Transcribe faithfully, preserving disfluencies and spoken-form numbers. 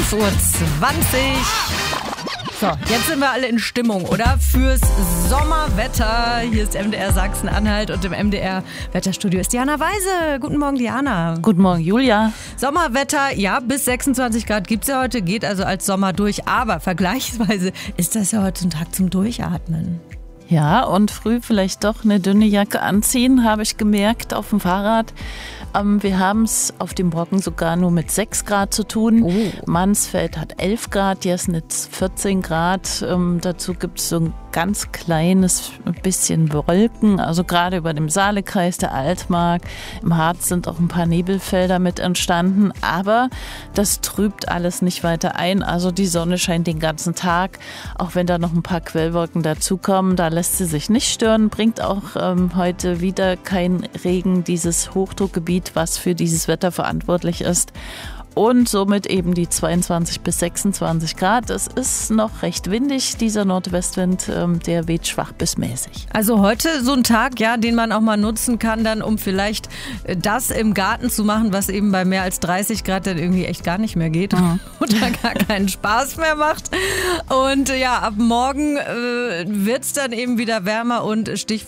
fünf Uhr zwanzig. So, jetzt sind wir alle in Stimmung, oder? Fürs Sommerwetter. Hier ist M D R Sachsen-Anhalt und im M D R Wetterstudio ist Diana Weise. Guten Morgen, Diana. Guten Morgen, Julia. Sommerwetter, ja, bis sechsundzwanzig Grad gibt es ja heute, geht also als Sommer durch. Aber vergleichsweise ist das ja heute ein Tag zum Durchatmen. Ja, und früh vielleicht doch eine dünne Jacke anziehen, habe ich gemerkt auf dem Fahrrad. Ähm, wir haben es auf dem Brocken sogar nur mit sechs Grad zu tun. Oh. Mansfeld hat elf Grad, Jesnitz vierzehn Grad. Ähm, dazu gibt es so ein ganz kleines bisschen Wolken, also gerade über dem Saalekreis, der Altmark. Im Harz sind auch ein paar Nebelfelder mit entstanden, aber das trübt alles nicht weiter ein. Also die Sonne scheint den ganzen Tag, auch wenn da noch ein paar Quellwolken dazukommen. Da lässt sie sich nicht stören, bringt auch ähm, heute wieder kein Regen, dieses Hochdruckgebiet, was für dieses Wetter verantwortlich ist. Und somit eben die zweiundzwanzig bis sechsundzwanzig Grad. Es ist noch recht windig, dieser Nordwestwind, ähm, der weht schwach bis mäßig. Also heute so ein Tag, ja, den man auch mal nutzen kann, dann um vielleicht das im Garten zu machen, was eben bei mehr als dreißig Grad dann irgendwie echt gar nicht mehr geht mhm. oder gar keinen Spaß mehr macht. Und ja, ab morgen äh, wird es dann eben wieder wärmer und Stichwort